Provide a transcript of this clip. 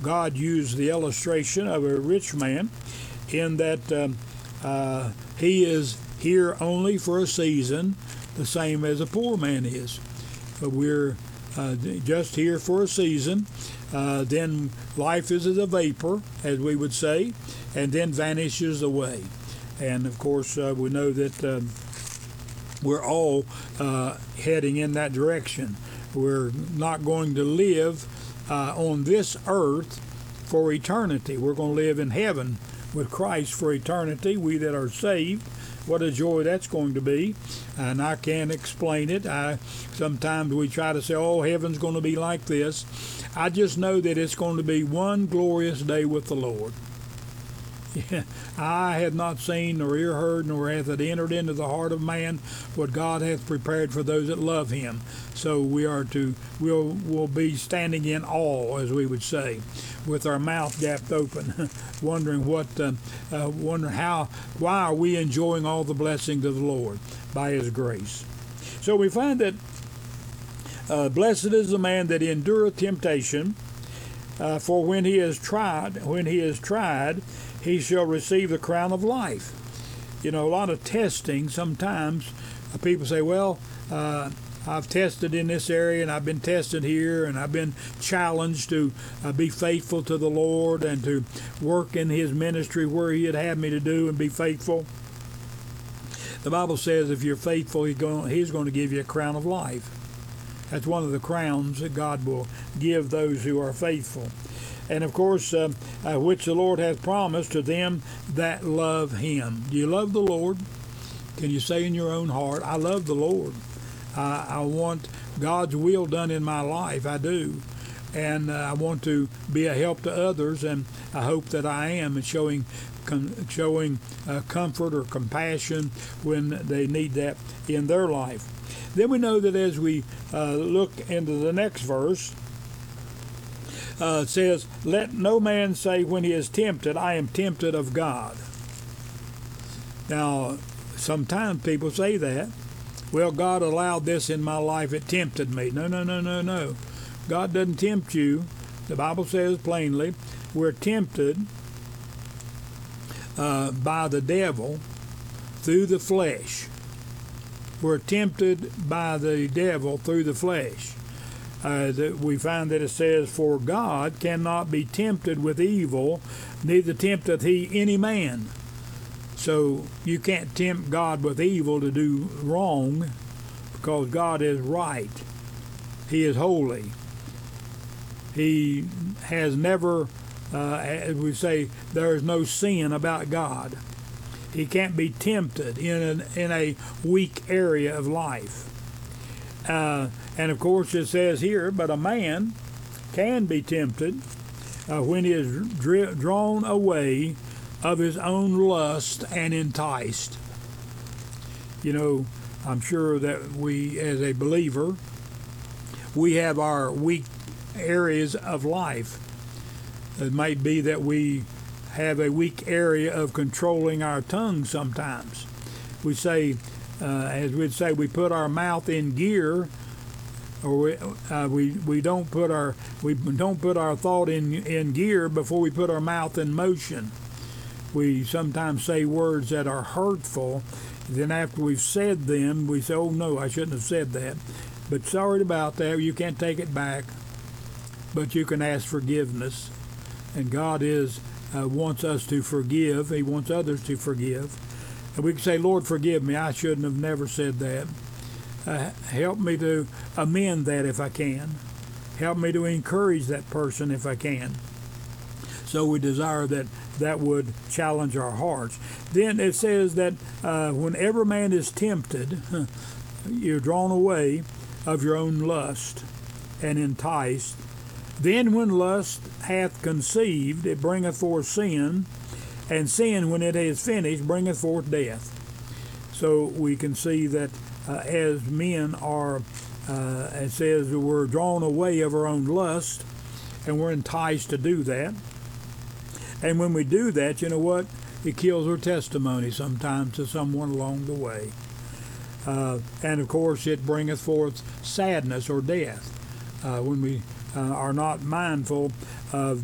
God used the illustration of a rich man in that he is here only for a season, the same as a poor man is. We're just here for a season. Then life is as a vapor, as we would say, and then vanishes away. And of course, we know that we're all heading in that direction. We're not going to live on this earth for eternity. We're going to live in heaven with Christ for eternity, we that are saved. What a joy that's going to be. And I can't explain it. Sometimes we try to say, oh, heaven's going to be like this. I just know that it's going to be one glorious day with the Lord. Eye hath not seen, nor ear heard, nor hath it entered into the heart of man what God hath prepared for those that love him. So we'll be standing in awe, as we would say, with our mouth gapped open, wondering why are we enjoying all the blessings of the Lord by his grace. So we find that blessed is the man that endureth temptation, for when he is tried, he shall receive the crown of life. You know, a lot of testing, sometimes people say, well, I've tested in this area and I've been tested here and I've been challenged to be faithful to the Lord and to work in his ministry where he had had me to do and be faithful. The Bible says if you're faithful, he's going to give you a crown of life. That's one of the crowns that God will give those who are faithful. And of course, which the Lord hath promised to them that love him. Do you love the Lord? Can you say in your own heart, I love the Lord. I want God's will done in my life. I do. And I want to be a help to others, and I hope that I am, and showing comfort or compassion when they need that in their life. Then we know that as we look into the next verse, it says, let no man say when he is tempted, I am tempted of God. Now, sometimes people say that. Well, God allowed this in my life, it tempted me. No. God doesn't tempt you. The Bible says plainly, we're tempted by the devil through the flesh. We're tempted by the devil through the flesh. That we find that it says, for God cannot be tempted with evil, neither tempteth he any man. So you can't tempt God with evil to do wrong, because God is right. He is holy. He has never, as we say, there is no sin about God. He can't be tempted in a weak area of life. And of course it says here, but a man can be tempted when he is drawn away of his own lust and enticed. You know, I'm sure that we, as a believer, we have our weak areas of life. It might be that we have a weak area of controlling our tongue sometimes. We say, as we'd say, we put our mouth in gear, or we don't put our thought in gear before we put our mouth in motion. We sometimes say words that are hurtful. Then after we've said them, we say, oh no, I shouldn't have said that. But sorry about that. You can't take it back. But you can ask forgiveness. And God wants us to forgive. He wants others to forgive. And we can say, Lord, forgive me. I shouldn't have never said that. Help me to amend that if I can. Help me to encourage that person if I can. So we desire that would challenge our hearts. Then it says that whenever man is tempted, you're drawn away of your own lust and enticed. Then when lust hath conceived, it bringeth forth sin, and sin, when it is finished, bringeth forth death. So we can see that as men are, it says we're drawn away of our own lust, and we're enticed to do that. And when we do that, you know what? It kills our testimony sometimes to someone along the way. And of course, it bringeth forth sadness or death when we are not mindful of